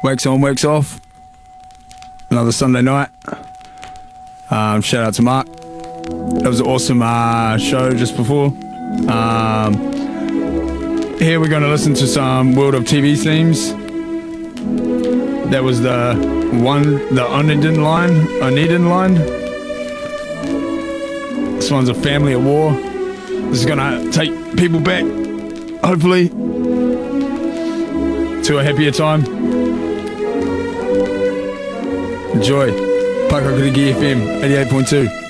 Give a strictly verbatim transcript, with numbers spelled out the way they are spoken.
Wax on, wax off. Another Sunday night. Um, shout out to Mark. That was an awesome uh, show just before. Um, here we're going to listen to some World of T V themes. That was the one, the Onedin line, Onedin line. This one's a family at war. This is going to take people back, hopefully, to a happier time. Enjoy. Pakakiriki F M eighty-eight point two.